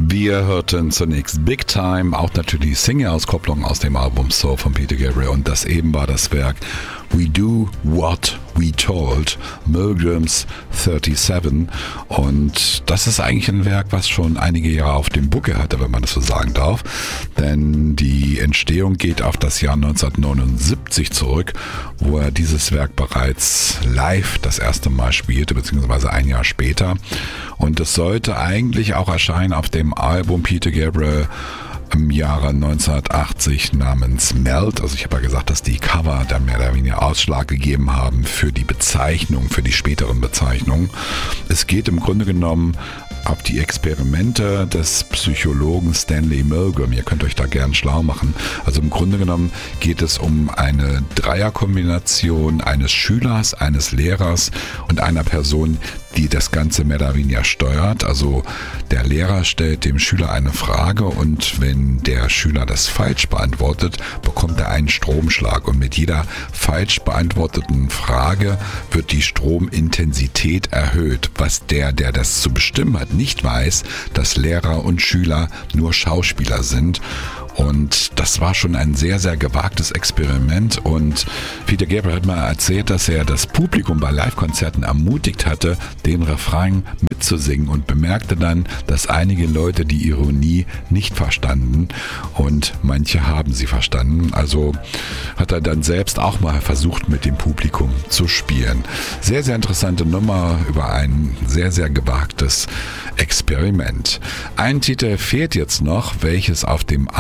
Wir hörten zunächst Big Time, auch natürlich die Single-Auskopplung aus dem Album Soul von Peter Gabriel, und das eben war das Werk We Do What We Told, Milgrams 37, und das ist eigentlich ein Werk, was schon einige Jahre auf dem Buckel hatte, wenn man das so sagen darf, denn die Entstehung geht auf das Jahr 1979 zurück, wo er dieses Werk bereits live das erste Mal spielte, beziehungsweise ein Jahr später, und es sollte eigentlich auch erscheinen auf dem Album Peter Gabriel im Jahre 1980 namens Melt. Also ich habe ja gesagt, dass die Cover dann mehr oder weniger Ausschlag gegeben haben für die Bezeichnung, für die späteren Bezeichnungen. Es geht im Grunde genommen auf die Experimente des Psychologen Stanley Milgram. Ihr könnt euch da gern schlau machen. Also im Grunde genommen geht es um eine Dreierkombination eines Schülers, eines Lehrers und einer Person, die das Ganze mehr oder weniger steuert. Also der Lehrer stellt dem Schüler eine Frage, und wenn der Schüler das falsch beantwortet, bekommt er einen Stromschlag, und mit jeder falsch beantworteten Frage wird die Stromintensität erhöht, was der das zu bestimmen hat, nicht weiß, dass Lehrer und Schüler nur Schauspieler sind. Und das war schon ein sehr, sehr gewagtes Experiment, und Peter Gabriel hat mal erzählt, dass er das Publikum bei Live-Konzerten ermutigt hatte, den Refrain mitzusingen, und bemerkte dann, dass einige Leute die Ironie nicht verstanden und manche haben sie verstanden. Also hat er dann selbst auch mal versucht, mit dem Publikum zu spielen. Sehr, sehr interessante Nummer über ein sehr, sehr gewagtes Experiment. Ein Titel fehlt jetzt noch, welches auf dem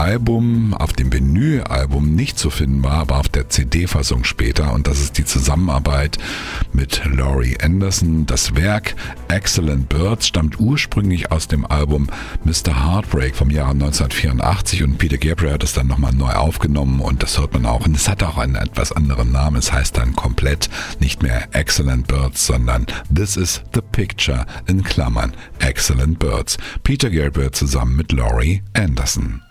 Vinyl-Album nicht zu finden war, aber auf der CD-Fassung später, und das ist die Zusammenarbeit mit Laurie Anderson. Das Werk Excellent Birds stammt ursprünglich aus dem Album Mr. Heartbreak vom Jahre 1984, und Peter Gabriel hat es dann nochmal neu aufgenommen, und das hört man auch, und es hat auch einen etwas anderen Namen. Es heißt dann komplett nicht mehr Excellent Birds, sondern This is the Picture in Klammern Excellent Birds. Peter Gabriel zusammen mit Laurie Anderson.